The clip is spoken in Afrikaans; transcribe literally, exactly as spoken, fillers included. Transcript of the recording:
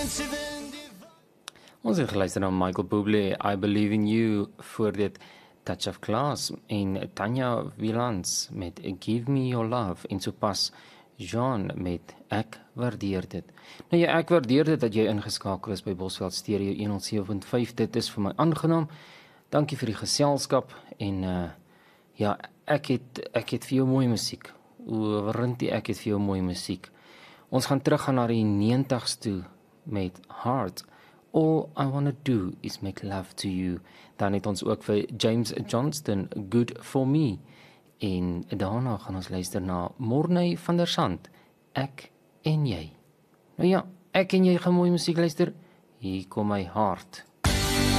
Ons het geluister na Michael Bublé, I Believe in You, voor dit Touch of Class, en Tanya Wielands met Give Me Your Love, en sopas Jean met Ek Waardeer Dit. Nou ja, ek waardeer dit dat jy ingeskakel is by Bosveld Stereo honderd sewe punt vyf, dit is vir my aangenaam. Dankie vir die geselskap, en uh, ja, ek het, ek het vir jou mooi musiek. O, Rintie, ek het vir jou mooi musiek. Ons gaan terug gaan na die negentig's toe met Heart. All I Wanna Do Is Make Love To You. Dan het ons ook vir James Johnston, Good For Me. En daarna gaan ons luister na Morney van der Sand, Ek en Jy. Nou ja, ek en jy gaan mooi musiek luister. Hier kom my hart.